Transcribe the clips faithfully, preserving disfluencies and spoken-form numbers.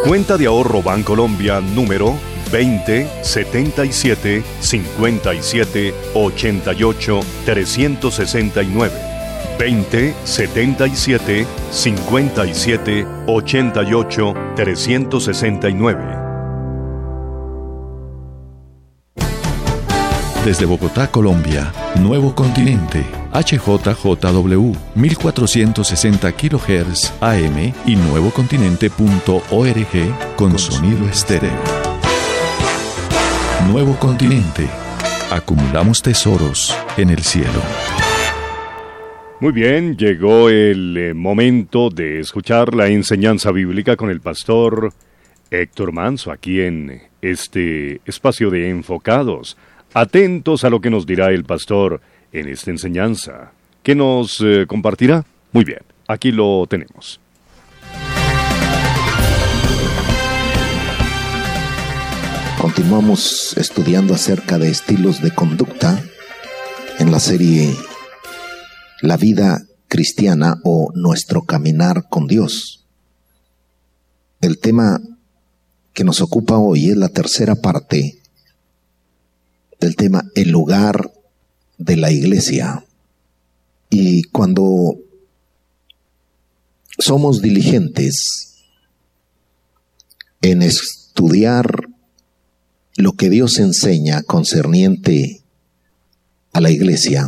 Cuenta de ahorro Bancolombia número veinte setenta y siete cincuenta y siete ochenta y ocho trescientos sesenta y nueve. veinte setenta y siete cincuenta y siete ochenta y ocho trescientos sesenta y nueve. Desde Bogotá, Colombia, Nuevo Continente, H J J W, mil cuatrocientos sesenta kilohertz A M y nuevocontinente punto org con sonido estéreo. Nuevo Continente, acumulamos tesoros en el cielo. Muy bien, llegó el eh, momento de escuchar la enseñanza bíblica con el pastor Héctor Manso, aquí en este espacio de Enfocados. Atentos a lo que nos dirá el pastor en esta enseñanza. ¿Qué nos eh, compartirá? Muy bien, aquí lo tenemos. Continuamos estudiando acerca de estilos de conducta en la serie La vida cristiana o nuestro caminar con Dios. El tema que nos ocupa hoy es la tercera parte del tema el lugar de la iglesia. Y cuando somos diligentes en estudiar lo que Dios enseña concerniente a la iglesia,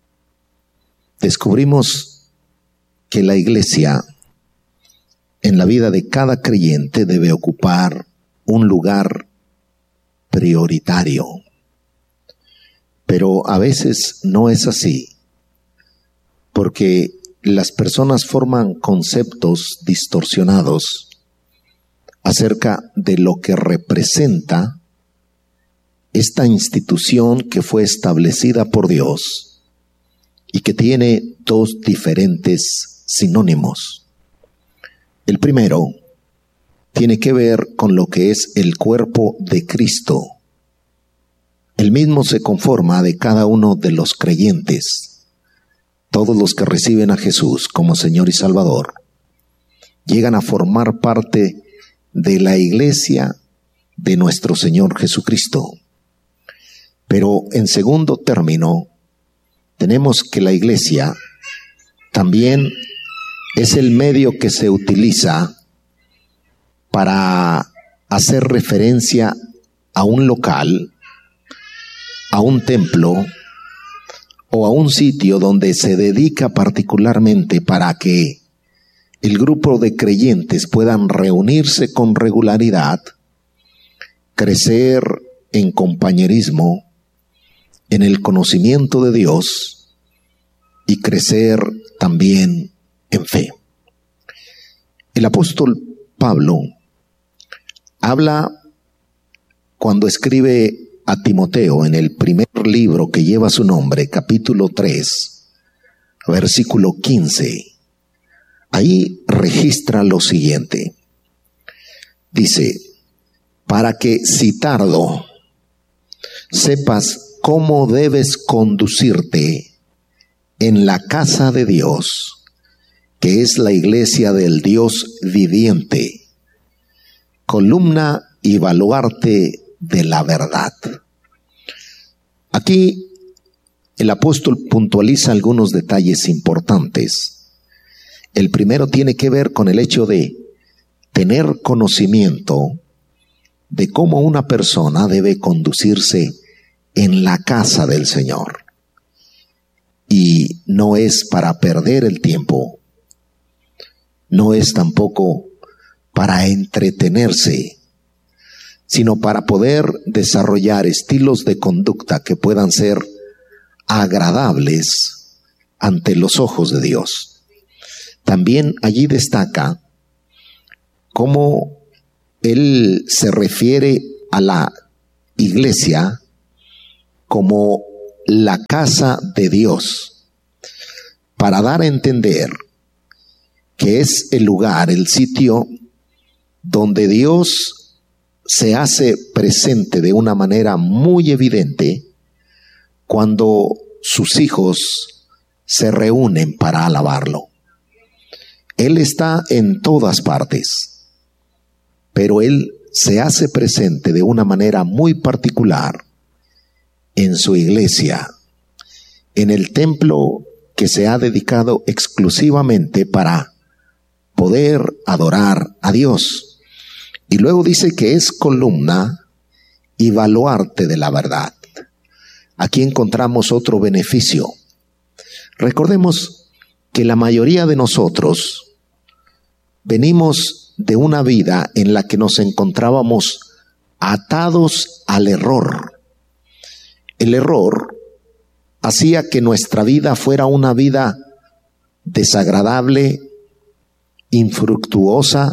descubrimos que la iglesia en la vida de cada creyente debe ocupar un lugar prioritario. Pero a veces no es así, porque las personas forman conceptos distorsionados acerca de lo que representa esta institución que fue establecida por Dios y que tiene dos diferentes sinónimos. El primero tiene que ver con lo que es el cuerpo de Cristo. El mismo se conforma de cada uno de los creyentes. Todos los que reciben a Jesús como Señor y Salvador llegan a formar parte de la iglesia de nuestro Señor Jesucristo. Pero en segundo término, tenemos que la iglesia también es el medio que se utiliza para hacer referencia a un local, a un templo o a un sitio donde se dedica particularmente para que el grupo de creyentes puedan reunirse con regularidad, crecer en compañerismo, en el conocimiento de Dios y crecer también en fe. El apóstol Pablo habla cuando escribe a Timoteo en el primer libro que lleva su nombre, capítulo tres, versículo quince. Ahí registra lo siguiente. Dice, para que si tardo, sepas cómo debes conducirte en la casa de Dios, que es la iglesia del Dios viviente, columna y baluarte de la verdad. Aquí el apóstol puntualiza algunos detalles importantes. El primero tiene que ver con el hecho de tener conocimiento de cómo una persona debe conducirse en la casa del Señor. Y no es para perder el tiempo, no es tampoco para entretenerse, sino para poder desarrollar estilos de conducta que puedan ser agradables ante los ojos de Dios. También allí destaca cómo él se refiere a la iglesia como la casa de Dios, para dar a entender que es el lugar, el sitio donde Dios se hace presente de una manera muy evidente cuando sus hijos se reúnen para alabarlo. Él está en todas partes. pero Él se hace presente de una manera muy particular en su iglesia, en el templo que se ha dedicado exclusivamente para poder adorar a Dios. Y luego dice que es columna y baluarte de la verdad. Aquí encontramos otro beneficio. Recordemos que la mayoría de nosotros venimos de una vida en la que nos encontrábamos atados al error. El error hacía que nuestra vida fuera una vida desagradable, infructuosa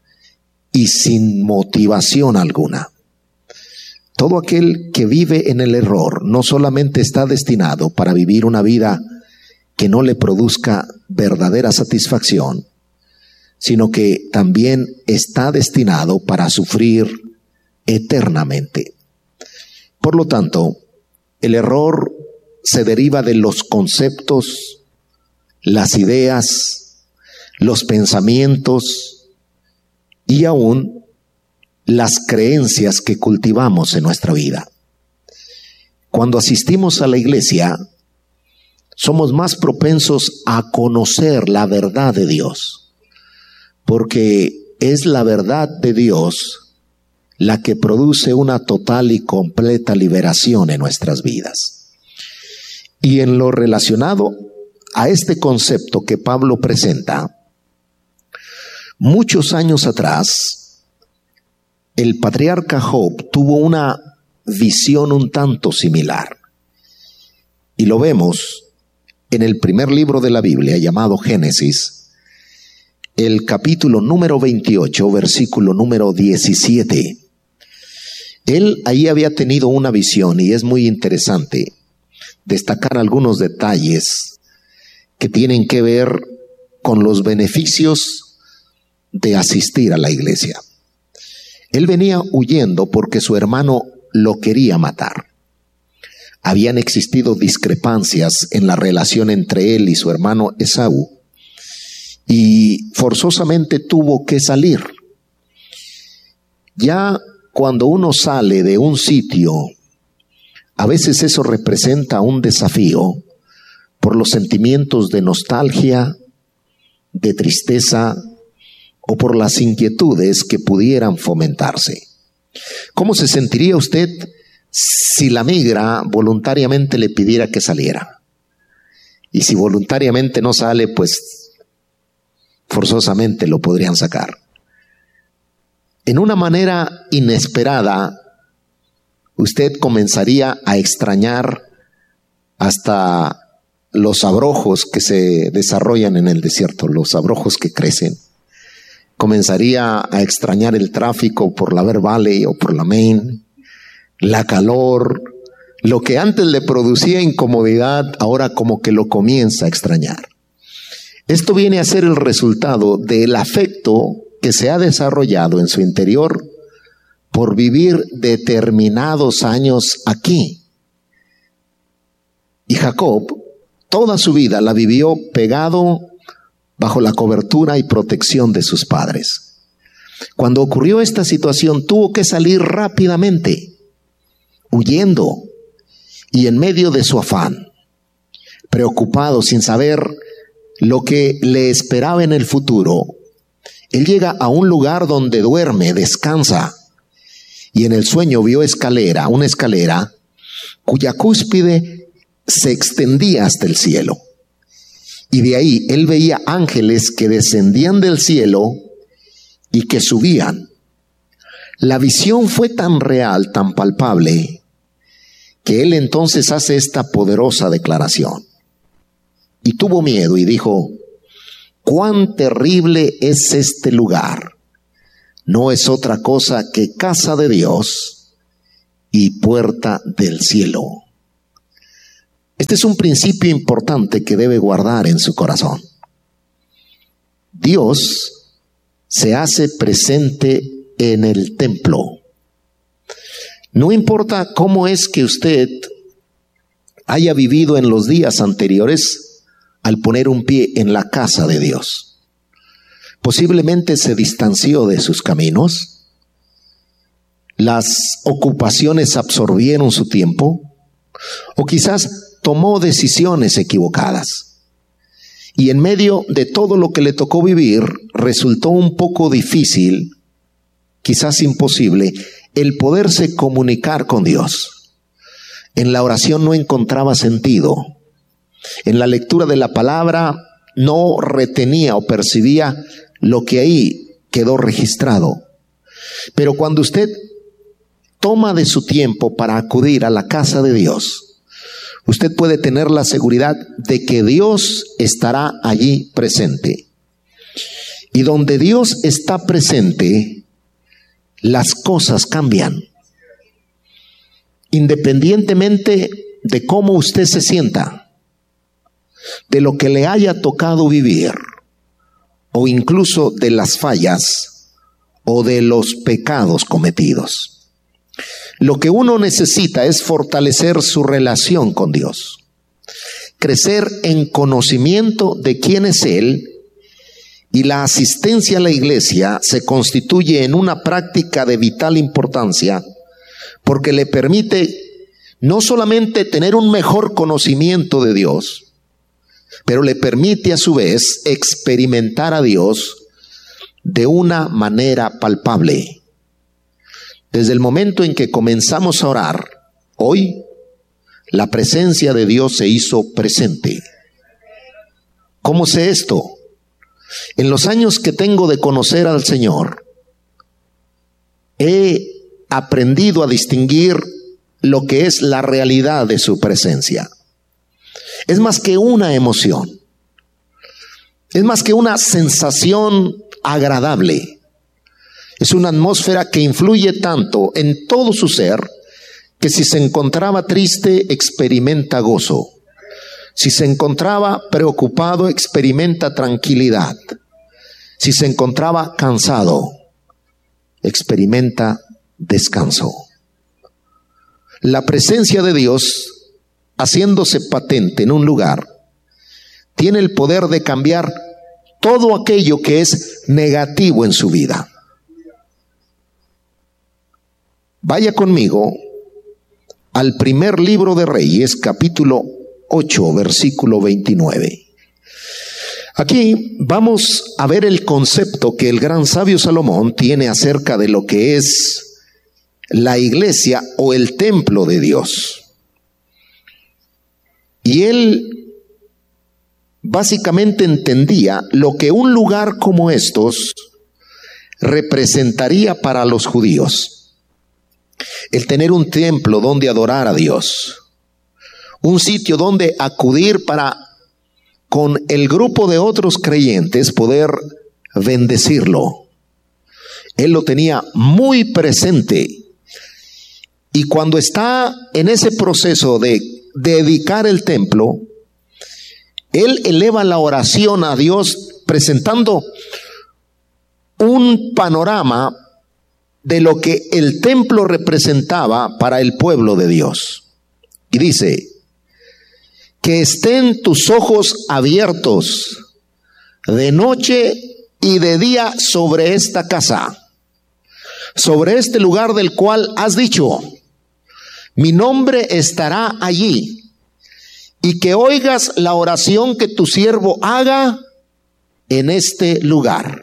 y sin motivación alguna. Todo aquel que vive en el error no solamente está destinado para vivir una vida que no le produzca verdadera satisfacción, sino que también está destinado para sufrir eternamente. Por lo tanto, el error se deriva de los conceptos, las ideas, los pensamientos y aún las creencias que cultivamos en nuestra vida. Cuando asistimos a la iglesia, somos más propensos a conocer la verdad de Dios, porque es la verdad de Dios la que produce una total y completa liberación en nuestras vidas. Y en lo relacionado a este concepto que Pablo presenta, muchos años atrás, el patriarca Job tuvo una visión un tanto similar. Y lo vemos en el primer libro de la Biblia, llamado Génesis, el capítulo número veintiocho, versículo número diecisiete. Él ahí había tenido una visión, y es muy interesante destacar algunos detalles que tienen que ver con los beneficios de asistir a la iglesia. Él venía huyendo porque su hermano lo quería matar. Habían existido discrepancias en la relación entre él y su hermano Esaú, y forzosamente tuvo que salir. Ya cuando uno sale de un sitio, a veces eso representa un desafío por los sentimientos de nostalgia, de tristeza o por las inquietudes que pudieran fomentarse. ¿Cómo se sentiría usted si la migra voluntariamente le pidiera que saliera? Y si voluntariamente no sale, pues forzosamente lo podrían sacar. En una manera inesperada, usted comenzaría a extrañar hasta los abrojos que se desarrollan en el desierto, los abrojos que crecen. Comenzaría a extrañar el tráfico por la Bear Valley o por la Main, la calor, lo que antes le producía incomodidad, ahora como que lo comienza a extrañar. Esto viene a ser el resultado del afecto que se ha desarrollado en su interior por vivir determinados años aquí. Y Jacob, toda su vida la vivió pegado bajo la cobertura y protección de sus padres. Cuando ocurrió esta situación, tuvo que salir rápidamente, huyendo y en medio de su afán, preocupado sin saber lo que le esperaba en el futuro. Él llega a un lugar donde duerme, descansa, y en el sueño vio escalera, una escalera cuya cúspide se extendía hasta el cielo. Y de ahí él veía ángeles que descendían del cielo y que subían. La visión fue tan real, tan palpable, que él entonces hace esta poderosa declaración. Y tuvo miedo y dijo: cuán terrible es este lugar. No es otra cosa que casa de Dios y puerta del cielo. Este es un principio importante que debe guardar en su corazón. Dios se hace presente en el templo. No importa cómo es que usted haya vivido en los días anteriores al poner un pie en la casa de Dios. Posiblemente se distanció de sus caminos, las ocupaciones absorbieron su tiempo, o quizás tomó decisiones equivocadas. Y en medio de todo lo que le tocó vivir, resultó un poco difícil, quizás imposible, el poderse comunicar con Dios. En la oración no encontraba sentido. En la lectura de la palabra no retenía o percibía lo que ahí quedó registrado. Pero cuando usted toma de su tiempo para acudir a la casa de Dios, usted puede tener la seguridad de que Dios estará allí presente. Y donde Dios está presente, las cosas cambian. Independientemente de cómo usted se sienta, de lo que le haya tocado vivir, o incluso de las fallas o de los pecados cometidos. Lo que uno necesita es fortalecer su relación con Dios, crecer en conocimiento de quién es Él, y la asistencia a la iglesia se constituye en una práctica de vital importancia, porque le permite no solamente tener un mejor conocimiento de Dios, pero le permite a su vez experimentar a Dios de una manera palpable. Desde el momento en que comenzamos a orar, hoy, la presencia de Dios se hizo presente. ¿Cómo sé esto? En los años que tengo de conocer al Señor, he aprendido a distinguir lo que es la realidad de su presencia. Es más que una emoción, es más que una sensación agradable. Es una atmósfera que influye tanto en todo su ser, que si se encontraba triste, experimenta gozo. Si se encontraba preocupado, experimenta tranquilidad. Si se encontraba cansado, experimenta descanso. La presencia de Dios, haciéndose patente en un lugar, tiene el poder de cambiar todo aquello que es negativo en su vida. Vaya conmigo al primer libro de Reyes, capítulo ocho, versículo veintinueve. Aquí vamos a ver el concepto que el gran sabio Salomón tiene acerca de lo que es la iglesia o el templo de Dios. Y él básicamente entendía lo que un lugar como estos representaría para los judíos. El tener un templo donde adorar a Dios, un sitio donde acudir para, con el grupo de otros creyentes, poder bendecirlo. Él lo tenía muy presente. Y cuando está en ese proceso de dedicar el templo, él eleva la oración a Dios presentando un panorama de lo que el templo representaba para el pueblo de Dios. Y dice: que estén tus ojos abiertos de noche y de día sobre esta casa, sobre este lugar del cual has dicho, mi nombre estará allí, y que oigas la oración que tu siervo haga en este lugar.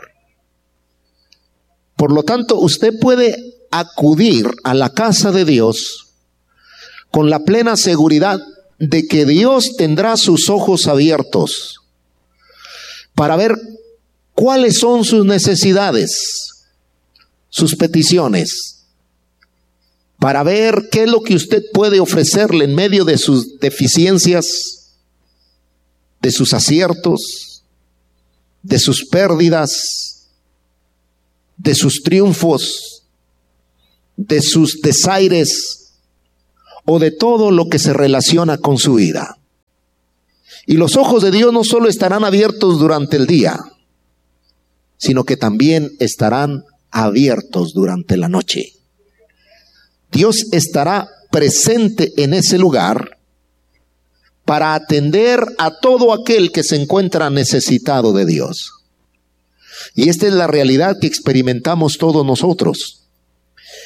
Por lo tanto, usted puede acudir a la casa de Dios con la plena seguridad de que Dios tendrá sus ojos abiertos para ver cuáles son sus necesidades, sus peticiones, para ver qué es lo que usted puede ofrecerle en medio de sus deficiencias, de sus aciertos, de sus pérdidas, de sus triunfos, de sus desaires o de todo lo que se relaciona con su vida. Y los ojos de Dios no solo estarán abiertos durante el día, sino que también estarán abiertos durante la noche. Dios estará presente en ese lugar para atender a todo aquel que se encuentra necesitado de Dios. Y esta es la realidad que experimentamos todos nosotros.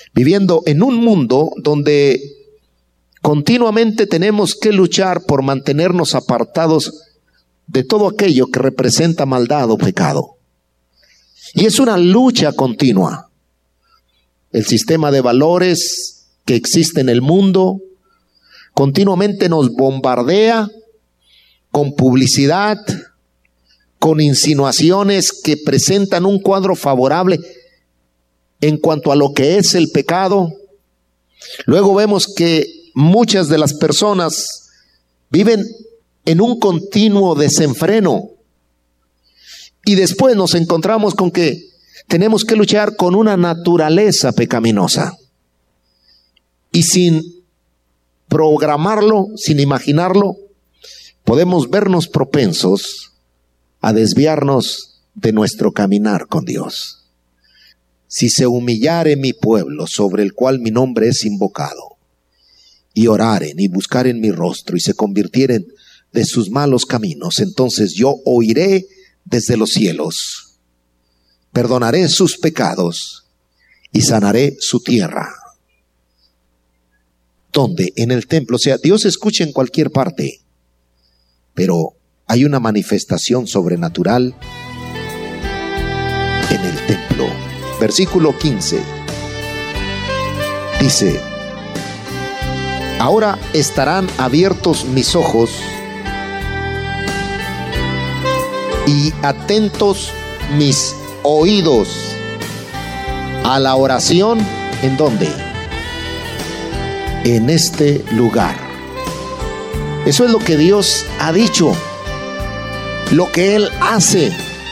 viviendo en un mundo donde continuamente tenemos que luchar por mantenernos apartados de todo aquello que representa maldad o pecado. Y es una lucha continua. El sistema de valores que existe en el mundo continuamente nos bombardea con publicidad, con insinuaciones que presentan un cuadro favorable en cuanto a lo que es el pecado. Luego vemos que muchas de las personas viven en un continuo desenfreno. Y después nos encontramos con que tenemos que luchar con una naturaleza pecaminosa. Y sin programarlo, sin imaginarlo, podemos vernos propensos a desviarnos de nuestro caminar con Dios. Si se humillare mi pueblo, sobre el cual mi nombre es invocado, y oraren y buscaren mi rostro, y se convirtieren de sus malos caminos, entonces yo oiré desde los cielos, perdonaré sus pecados y sanaré su tierra. ¿Dónde? En el templo. O sea, Dios escucha en cualquier parte, pero hay una manifestación sobrenatural en el templo. Versículo quince dice: ahora estarán abiertos mis ojos y atentos mis oídos a la oración. ¿En dónde? En este lugar. Eso es lo que Dios ha dicho, lo que Él hace.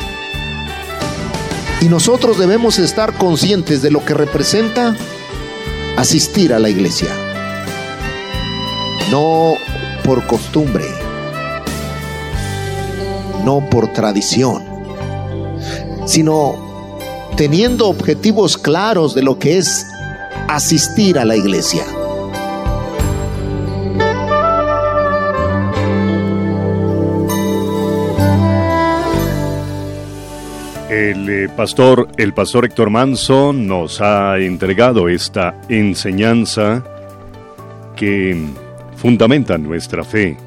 Y nosotros debemos estar conscientes de lo que representa asistir a la iglesia. No por costumbre, no por tradición, sino teniendo objetivos claros de lo que es asistir a la iglesia. El eh, pastor, el pastor Héctor Manso nos ha entregado esta enseñanza que fundamenta nuestra fe.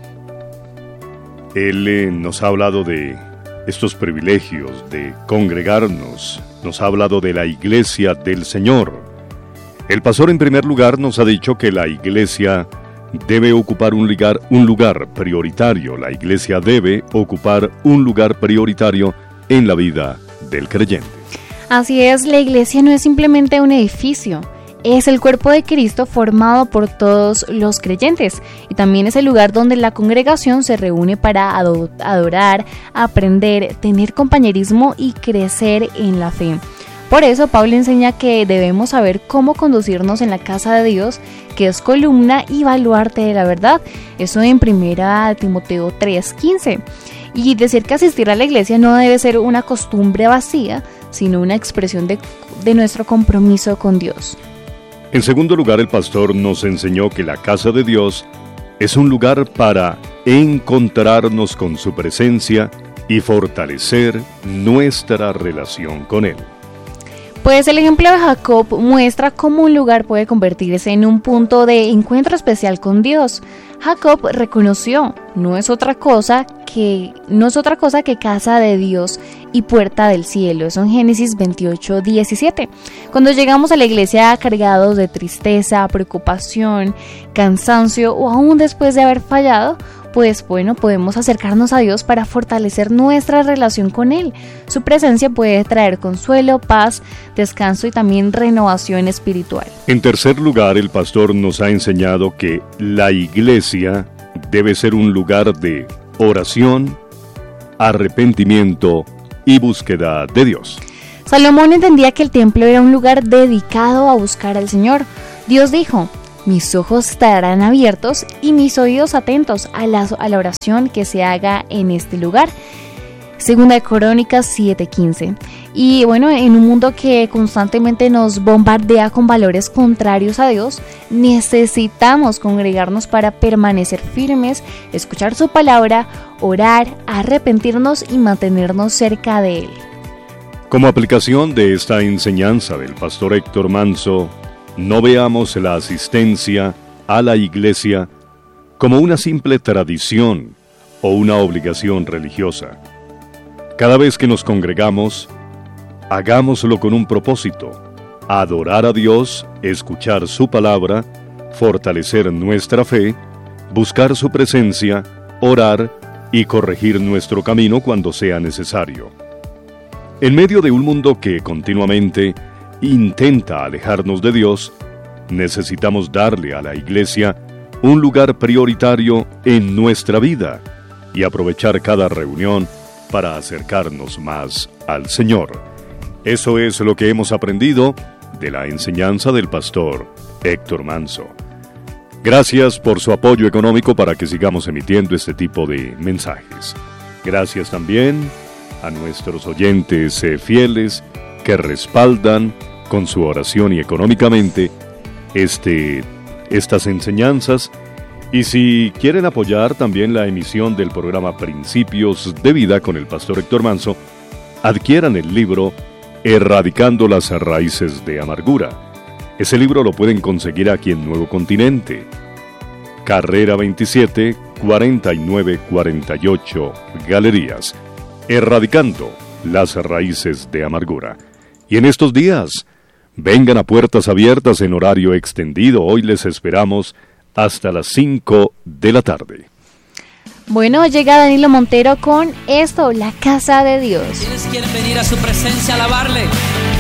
Él eh, nos ha hablado de estos privilegios de congregarnos, nos ha hablado de la iglesia del Señor. El pastor en primer lugar nos ha dicho que la iglesia debe ocupar un lugar, un lugar prioritario. La iglesia debe ocupar un lugar prioritario en la vida del creyente. Así es, la iglesia no es simplemente un edificio, es el cuerpo de Cristo formado por todos los creyentes, y también es el lugar donde la congregación se reúne para adorar, aprender, tener compañerismo y crecer en la fe. Por eso Pablo enseña que debemos saber cómo conducirnos en la casa de Dios, que es columna y baluarte de la verdad. Eso en primera Timoteo tres quince. Y decir que asistir a la iglesia no debe ser una costumbre vacía, sino una expresión de, de nuestro compromiso con Dios. En segundo lugar, el pastor nos enseñó que la casa de Dios es un lugar para encontrarnos con su presencia y fortalecer nuestra relación con Él. Pues el ejemplo de Jacob muestra cómo un lugar puede convertirse en un punto de encuentro especial con Dios. Jacob reconoció, no es otra cosa que no es otra cosa que casa de Dios y puerta del cielo. Eso en Génesis veintiocho diecisiete. Cuando llegamos a la iglesia cargados de tristeza, preocupación, cansancio o aún después de haber fallado, pues bueno, podemos acercarnos a Dios para fortalecer nuestra relación con Él. Su presencia puede traer consuelo, paz, descanso y también renovación espiritual. En tercer lugar, el pastor nos ha enseñado que la iglesia debe ser un lugar de oración, arrepentimiento y búsqueda de Dios. Salomón entendía que el templo era un lugar dedicado a buscar al Señor. Dios dijo: mis ojos estarán abiertos y mis oídos atentos a la, a la oración que se haga en este lugar. Segunda de Crónicas siete quince. Y bueno, en un mundo que constantemente nos bombardea con valores contrarios a Dios, necesitamos congregarnos para permanecer firmes, escuchar su palabra, orar, arrepentirnos y mantenernos cerca de Él. Como aplicación de esta enseñanza del pastor Héctor Manso, no veamos la asistencia a la iglesia como una simple tradición o una obligación religiosa. Cada vez que nos congregamos, hagámoslo con un propósito: adorar a Dios, escuchar su palabra, fortalecer nuestra fe, buscar su presencia, orar y corregir nuestro camino cuando sea necesario. En medio de un mundo que continuamente intenta alejarnos de Dios, necesitamos darle a la iglesia un lugar prioritario en nuestra vida y aprovechar cada reunión para acercarnos más al Señor. Eso es lo que hemos aprendido de la enseñanza del pastor Héctor Manso. Gracias por su apoyo económico para que sigamos emitiendo este tipo de mensajes. Gracias también a nuestros oyentes eh, fieles que respaldan con su oración y económicamente este, estas enseñanzas. Y si quieren apoyar también la emisión del programa Principios de Vida con el pastor Héctor Manso, adquieran el libro Erradicando las raíces de amargura. Ese libro lo pueden conseguir aquí en Nuevo Continente, Carrera veintisiete, cuarenta y nueve cuarenta y ocho, Galerías. Erradicando las raíces de amargura. Y en estos días, vengan a Puertas Abiertas en horario extendido. Hoy les esperamos hasta las cinco de la tarde. Bueno, llega Danilo Montero con esto, la casa de Dios. ¿Quiénes quieren venir a su presencia a alabarle?